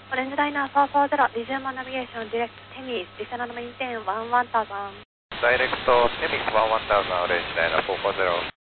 オレンジダイナー440、リジュームナビゲーション、ディレクトテミス、リセナのメインテン、11,000。 ダイレクトテミス11,000、オレンジダイナー440。